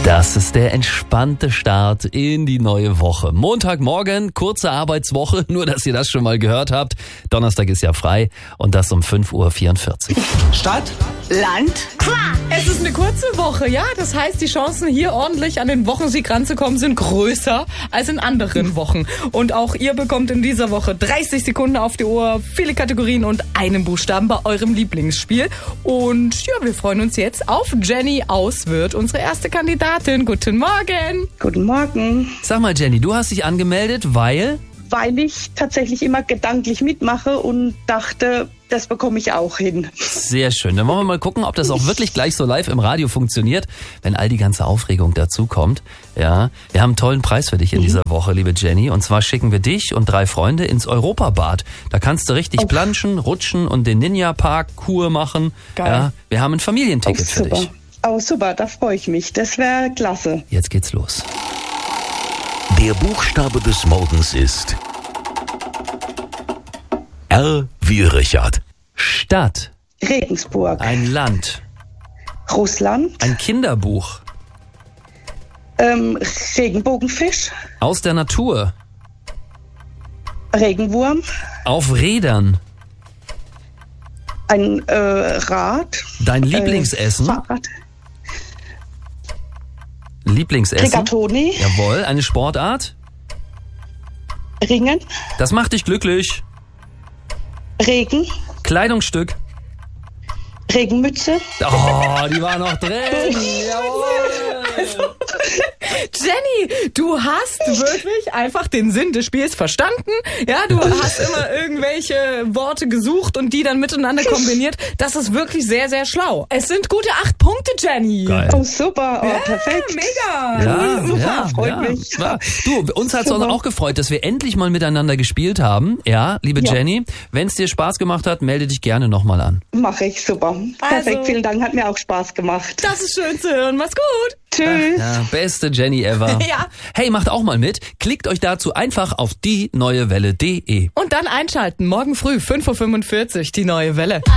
Das ist der entspannte Start in die neue Woche. Montagmorgen, kurze Arbeitswoche, nur dass ihr das schon mal gehört habt. Donnerstag ist ja frei und das um 5:44 Uhr. Stadt, Land, Klar, es ist eine kurze Woche, ja. Das heißt, die Chancen, hier ordentlich an den Wochensieg ranzukommen, sind größer als in anderen Wochen. Und auch ihr bekommt in dieser Woche 30 Sekunden auf die Uhr, viele Kategorien und einen Buchstaben bei eurem Lieblingsspiel. Und ja, wir freuen uns jetzt auf Jenny aus Würth, unsere erste Kandidatin. Guten Morgen. guten Morgen. Sag mal, Jenny, du hast dich angemeldet, weil... Weil ich tatsächlich immer gedanklich mitmache und dachte, das bekomme ich auch hin. Sehr schön. Dann wollen wir mal gucken, ob das auch wirklich gleich so live im Radio funktioniert, wenn all die ganze Aufregung dazukommt. Ja, wir haben einen tollen Preis für dich in dieser Woche, liebe Jenny. Und zwar schicken wir dich und 3 Freunde ins Europabad. Da kannst du richtig planschen, rutschen und den Ninja-Park-Kur machen. Geil. Ja, wir haben ein Familienticket für super. dich. Oh, super, da freue ich mich. Das wäre klasse. Jetzt geht's los. Der Buchstabe des Morgens ist R wie Richard. Stadt, Regensburg, ein Land, Russland, ein Kinderbuch, Regenbogenfisch, aus der Natur, Regenwurm, auf Rädern, ein Rad, dein Lieblingsessen, Fahrrad, Lieblingsessen, Rigatoni, jawohl, eine Sportart, Ringen, das macht dich glücklich, Regen, Kleidungsstück, Regenmütze. oh, die war noch drin, jawohl. Jenny, du hast wirklich einfach den Sinn des Spiels verstanden. Ja, du hast immer irgendwelche Worte gesucht und die dann miteinander kombiniert. Das ist wirklich sehr, sehr schlau. Es sind gute 8 Punkte, Jenny. Geil. Oh, super, oh, perfekt. Mega. Ja, Super, freut mich. Ja. Du, uns hat es auch gefreut, dass wir endlich mal miteinander gespielt haben. Ja, liebe Ja. Jenny, wenn es dir Spaß gemacht hat, melde dich gerne nochmal an. Mache ich, super. Perfekt, vielen Dank, hat mir auch Spaß gemacht. Das ist schön zu hören. Mach's gut. Tschüss. Ja, beste Jenny ever. Ja. Hey, macht auch mal mit. Klickt euch dazu einfach auf dieneuewelle.de. Und dann einschalten. Morgen früh 5:45 Uhr die neue Welle.